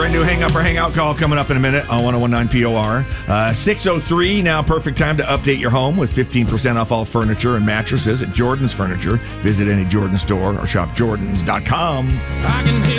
right, new hang up or hang out call coming up in a minute on 1019 POR. 6:03 now, perfect time to update your home with 15% off all furniture and mattresses at Jordan's Furniture. Visit any Jordan store or shop Jordans.com. I can hear